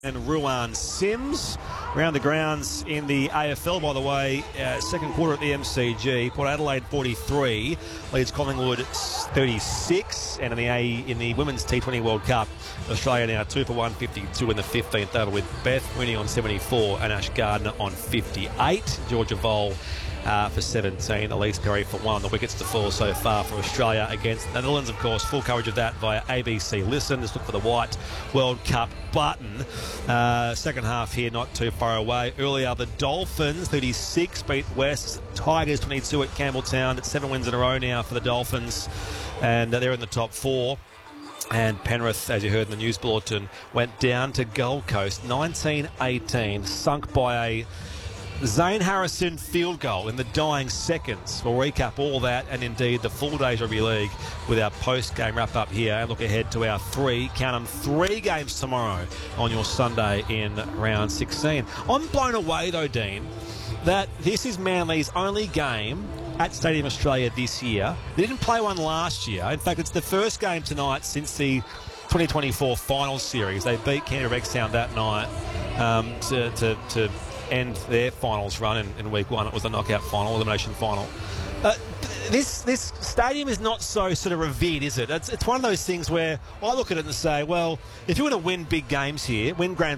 And Ruan Sims around the grounds in the AFL, by the way. Second quarter at the MCG. Port Adelaide 43 leads Collingwood 36. And in the Women's T20 World Cup, Australia now 2 for 152 in the 15th over with Beth Mooney on 74 and Ash Gardner on 58. Georgia Vole for 17. Elise Perry for 1. The wickets to fall so far for Australia against the Netherlands, of course. Full coverage of that via ABC Listen. Just look for the white World Cup button. Second half here, not too far away. Earlier, the Dolphins 36 beat West Tigers 22 at Campbelltown. It's 7 wins in a row now for the Dolphins, and they're in the top 4. And Penrith, as you heard in the news bulletin, went down to Gold Coast 19-18, sunk by a Zane Harrison field goal in the dying seconds. We'll recap all that and indeed the full day's rugby league with our post-game wrap-up here and look ahead to our count them, 3 games tomorrow on your Sunday in round 16. I'm blown away though, Dean, that this is Manly's only game at Stadium Australia this year. They didn't play one last year. In fact, it's the first game tonight since the 2024 finals series. They beat Canberra Bankstown that night to end their finals run in week 1. It was the knockout final, elimination final. This stadium is not so sort of revered, is it? It's one of those things where I look at it and say, well, if you want to win big games here, win grand